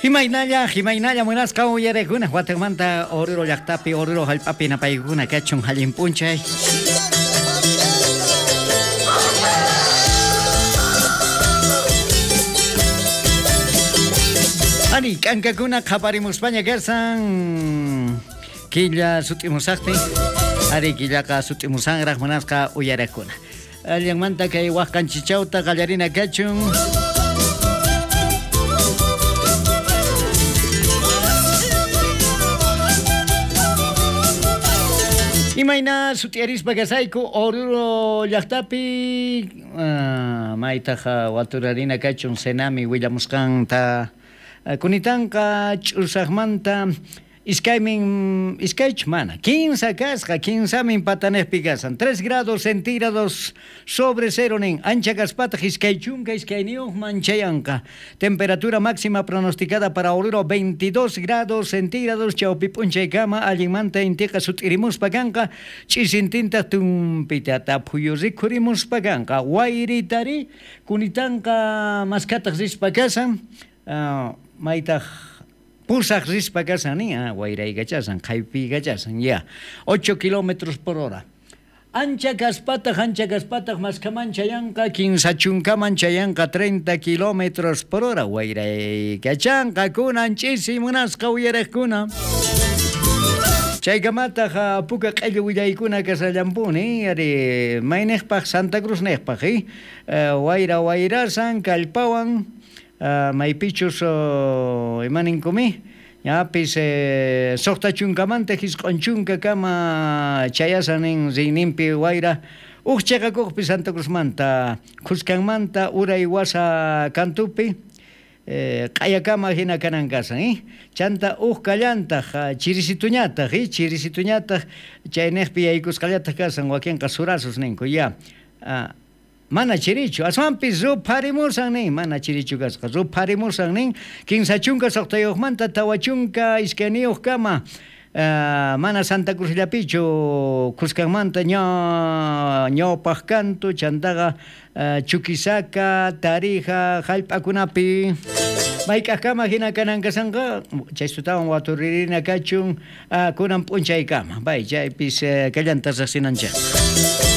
Himaynalla munasqa uyarekuna Guatemala oruro llaqtapi oruro hallp'api napaykuna kachun hallinpunchay. Ani kankakuna qhaparimuspaña karsan killa sutimusaqpi ari killaqa sutimusanraq munasqa uyarekuna allanmanta kay waqanchichawta qallarina kachun. Imayna sutiarispa kasayku oruro llaqtapi maytaqa waturarina kachun senami willamusqanta kunitanqa ch'usaqmanta iskaych mana 15 kasqa 15 patanejpi kasan 3 grados centígrados sobre cero nin ancha kaspata iskaychunka iskayniyuq manchayanqa temperatura máxima pronosticada para oruro 22 grados centígrados chawpi p'unchaykama allinmanta intiqa sut'irimuspa kanqa ch'isintinta tumpita taphuyuriqurimuspa kanqa wayritari kunitanqa maskataq rispa kasan maytaq pusaq rispa kasan wayray kachasan qaypi kachasan ya 8 kilómetros por hora ancha kaspataq maskaman chayanqa 15 chunkaman chayanqa 30 kilómetros por hora wayray kachanqa kunan ch'isi munasqa uyariqkuna chaykamataq puka q'illu willaykuna kasallampuni ari mayniqpaq Santa Cruz niqpaq wayrasan kallpawan maypichus imaninkumi ñapis soqta chunkamanta hisq'unchunka kama chayasanin rinimpi wayra uq chiqakuqpi Santa Cruzmanta Cuscanmanta uray wasa kantupi q'ayakama hina kanan kasan chanta uq kallantaq chirisituñataq chayniqpi yaykusqallataq kasan wakinqa surasus ninku ya mana chirichu asmanpis ruparimusan nin mana chirichu kasqa ruparimusan nin 15 chunka soqtayuqmanta tawachunka iskaniyuq kama mana Santa Cruzllapichu Cuscanmanta ñawpaq kantu chantaqa Chuquisaca Tarija hallp'akunapi mayk'aqkama hina kanan kasanqa chaysutawan waturirina kachun kunan p'unchaykama chaypis kallantas riqsinanchá.